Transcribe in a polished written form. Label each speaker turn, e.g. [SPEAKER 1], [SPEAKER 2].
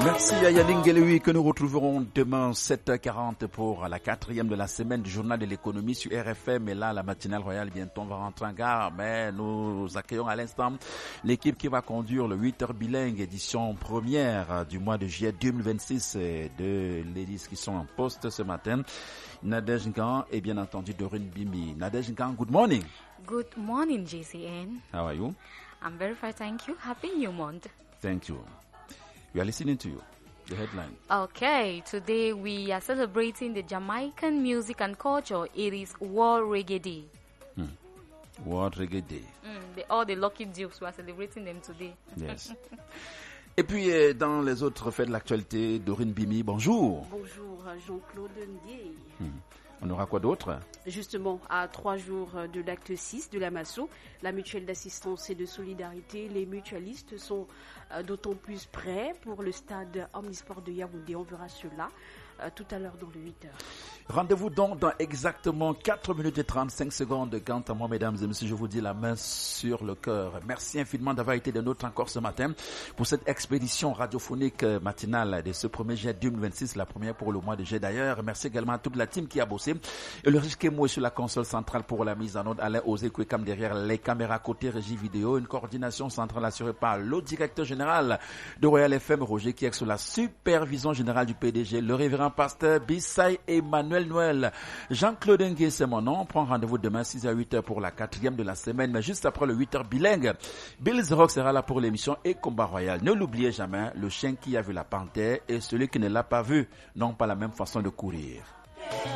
[SPEAKER 1] Merci à Yannick Guéloui que nous retrouverons demain 7h40 pour la 4e de la semaine du journal de l'économie sur RFM. Et là, la matinale royale, bientôt on va rentrer en gare. Mais nous accueillons à l'instant l'équipe qui va conduire le 8h bilingue édition première du mois de juillet 2026 de ladies qui sont en poste ce matin. Nadège Ngan et bien entendu Dorine Bimi. Nadège Ngan, good morning.
[SPEAKER 2] Good morning, JCN.
[SPEAKER 1] How are you?
[SPEAKER 2] I'm very fine, thank you. Happy New Month.
[SPEAKER 1] Thank you. We are listening to you. The headline.
[SPEAKER 2] Okay, today we are celebrating the Jamaican music and culture. It is World Reggae Day.
[SPEAKER 1] World Reggae Day.
[SPEAKER 2] All the lucky dupes, we are celebrating them today.
[SPEAKER 1] Yes. Et puis, dans les autres faits de l'actualité, Dorine Bimi, bonjour.
[SPEAKER 3] Bonjour, Jean-Claude Ndiaye.
[SPEAKER 1] On aura quoi d'autre?
[SPEAKER 3] Justement, à 3 jours de l'acte 6 de la MASSO, la mutuelle d'assistance et de solidarité, les mutualistes sont d'autant plus prêts pour le stade Omnisport de Yaoundé. On verra cela tout à l'heure dans le 8h.
[SPEAKER 1] Rendez-vous donc dans exactement 4 minutes et 35 secondes. Quant à moi, mesdames et messieurs, je vous dis la main sur le cœur. Merci infiniment d'avoir été des nôtres encore ce matin pour cette expédition radiophonique matinale de ce 1er juillet 2026, la première pour le mois de juillet d'ailleurs. Merci également à toute la team qui a bossé. Et le risque est sur la console centrale pour la mise en onde. Alain Osé Kwekam derrière les caméras côté régie vidéo. Une coordination centrale assurée par le directeur général de Royal FM, Roger Kiek, sous la supervision générale du PDG, le révérend pasteur Bissay Emmanuel Noël. Jean-Claude Ngué, c'est mon nom. On prend rendez-vous demain 6h à 8h pour la 4e de la semaine, mais juste après le 8h bilingue. Bill Rock sera là pour l'émission et Combat Royal. Ne l'oubliez jamais, le chien qui a vu la panthère et celui qui ne l'a pas vu n'ont pas la même façon de courir.